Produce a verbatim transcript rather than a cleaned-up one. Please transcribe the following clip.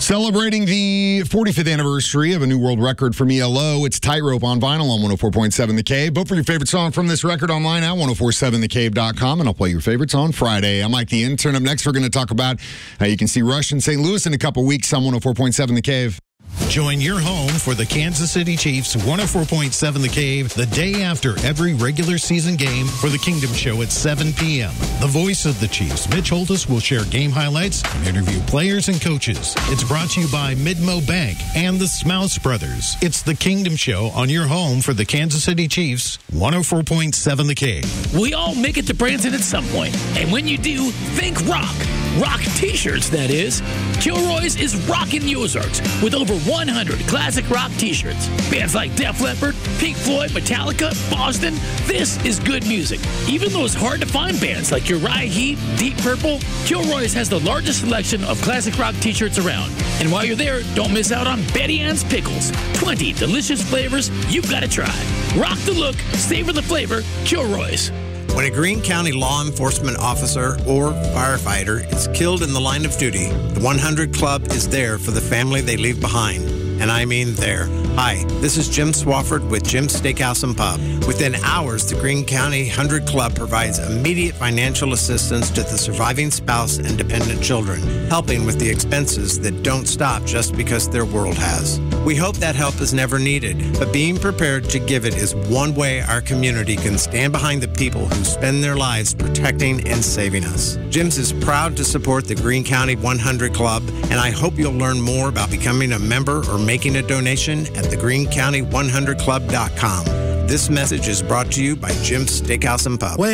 Celebrating the forty-fifth anniversary of a new world record from E L O, it's Tightrope on vinyl on one oh four point seven The Cave. Vote for your favorite song from this record online at ten forty-seven the cave dot com, and I'll play your favorites on Friday. I'm Mike the Intern. Up next, we're going to talk about how you can see Rush in Saint Louis in a couple weeks on one oh four point seven The Cave. Join your home for the Kansas City Chiefs one oh four point seven The Cave the day after every regular season game for the Kingdom Show at seven p.m. The voice of the Chiefs, Mitch Holtis, will share game highlights and interview players and coaches. It's brought to you by Midmo Bank and the Smouse Brothers. It's the Kingdom Show on your home for the Kansas City Chiefs one oh four point seven The Cave. We all make it to Branson at some point, and when you do, think rock. Rock t-shirts, that is. Kilroy's is rockin' the Ozarks with over one hundred classic rock t-shirts. Bands like Def Leppard, Pink Floyd, Metallica, Boston. This is good music. Even those hard-to-find bands like Uriah Heep, Deep Purple, Kilroy's has the largest selection of classic rock t-shirts around. And while you're there, don't miss out on Betty Ann's Pickles. twenty delicious flavors you've got to try. Rock the look, savor the flavor, Kilroy's. When a Greene County law enforcement officer or firefighter is killed in the line of duty, the one hundred Club is there for the family they leave behind. And I mean there. Hi, this is Jim Swafford with Jim's Steakhouse and Pub. Within hours, the Greene County one hundred Club provides immediate financial assistance to the surviving spouse and dependent children, helping with the expenses that don't stop just because their world has. We hope that help is never needed, but being prepared to give it is one way our community can stand behind the people who spend their lives protecting and saving us. Jim's is proud to support the Greene County one hundred Club, and I hope you'll learn more about becoming a member or making a donation at the greene county one hundred club dot com. This message is brought to you by Jim's Steakhouse and Pub.